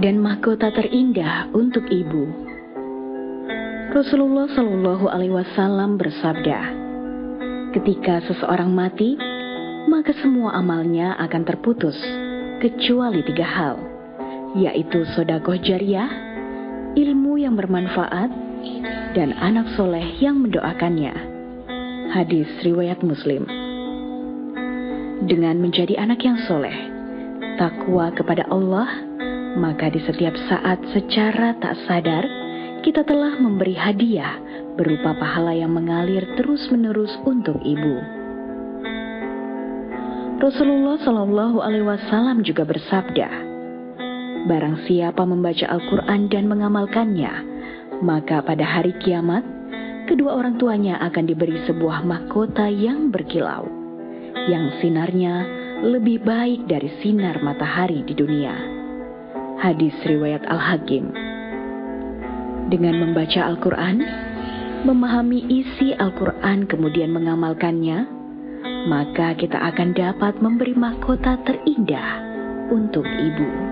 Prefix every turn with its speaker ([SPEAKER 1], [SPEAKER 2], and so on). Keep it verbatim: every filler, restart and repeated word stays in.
[SPEAKER 1] dan mahkota terindah untuk ibu. Rasulullah Shallallahu Alaihi Wasallam bersabda, ketika seseorang mati, maka semua amalnya akan terputus, kecuali tiga hal, yaitu sedekah jariyah, ilmu yang bermanfaat, dan anak soleh yang mendoakannya. Hadis riwayat Muslim. Dengan menjadi anak yang soleh, takwa kepada Allah, maka di setiap saat secara tak sadar, kita telah memberi hadiah berupa pahala yang mengalir terus-menerus untuk ibu. Rasulullah Shallallahu Alaihi Wasallam juga bersabda, barang siapa membaca Al-Quran dan mengamalkannya, maka pada hari kiamat, kedua orang tuanya akan diberi sebuah mahkota yang berkilau, yang sinarnya lebih baik dari sinar matahari di dunia. Hadis riwayat Al-Hakim. Dengan membaca Al-Quran, memahami isi Al-Quran kemudian mengamalkannya, maka kita akan dapat memberi mahkota terindah untuk ibu.